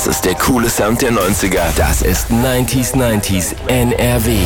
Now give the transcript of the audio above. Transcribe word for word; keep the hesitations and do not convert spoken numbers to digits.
Das ist der coole Sound der neunziger. Das ist neunzig neunzig N R W.